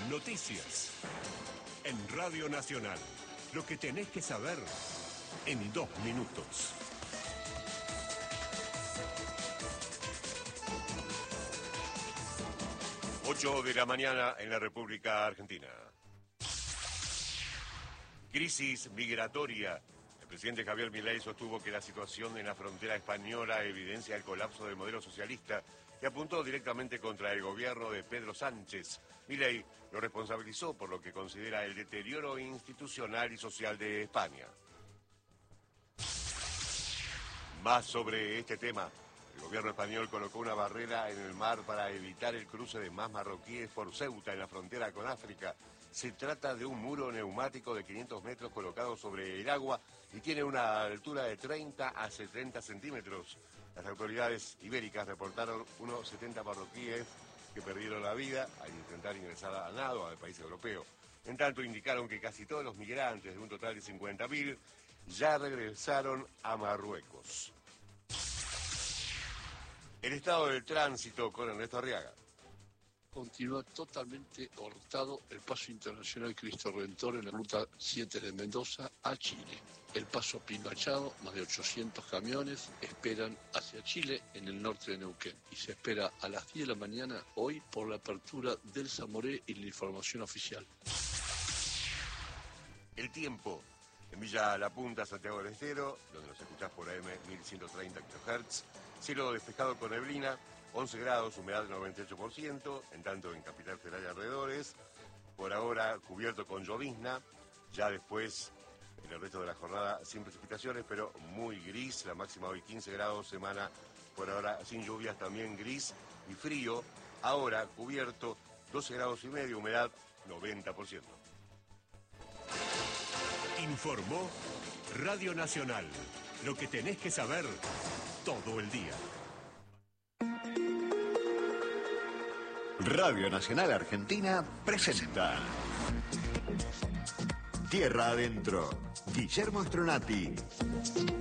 Noticias. En Radio Nacional. Lo que tenés que saber en 2 minutos. 8 de la mañana en la República Argentina. Crisis migratoria. El presidente Javier Milei sostuvo que la situación en la frontera española evidencia el colapso del modelo socialista y apuntó directamente contra el gobierno de Pedro Sánchez. Milei lo responsabilizó por lo que considera el deterioro institucional y social de España. Más sobre este tema. El gobierno español colocó una barrera en el mar para evitar el cruce de más marroquíes por Ceuta en la frontera con África. Se trata de un muro neumático de 500 metros colocado sobre el agua y tiene una altura de 30 a 70 centímetros. Las autoridades ibéricas reportaron unos 70 marroquíes que perdieron la vida al intentar ingresar a nado al país europeo. En tanto, indicaron que casi todos los migrantes, de un total de 50.000, ya regresaron a Marruecos. El estado del tránsito con Ernesto Arriaga. Continúa totalmente cortado el paso internacional Cristo Redentor en la ruta 7 de Mendoza a Chile. El paso Pilmachado, más de 800 camiones esperan hacia Chile en el norte de Neuquén. Y se espera a las 10 de la mañana hoy por la apertura del Zamoré y la información oficial. El tiempo. En Villa La Punta, Santiago del Estero, donde nos escuchás por AM 1130 kHz, cielo despejado con neblina, 11 grados, humedad del 98%, en tanto en Capital Federal y alrededores, por ahora cubierto con llovizna, ya después, en el resto de la jornada, sin precipitaciones, pero muy gris, la máxima hoy 15 grados, semana por ahora sin lluvias, también gris y frío, ahora cubierto 12 grados y medio, humedad 90%. Informó Radio Nacional. Lo que tenés que saber todo el día. Radio Nacional Argentina presenta Tierra Adentro. Guillermo Stronati.